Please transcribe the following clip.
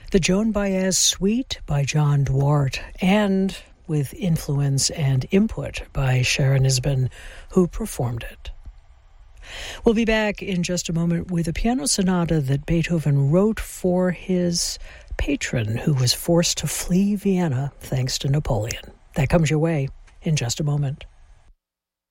The Joan Baez Suite by John Duarte, and with influence and input by Sharon Isbin, who performed it. We'll be back in just a moment with a piano sonata that Beethoven wrote for his patron, who was forced to flee Vienna thanks to Napoleon. That comes your way in just a moment.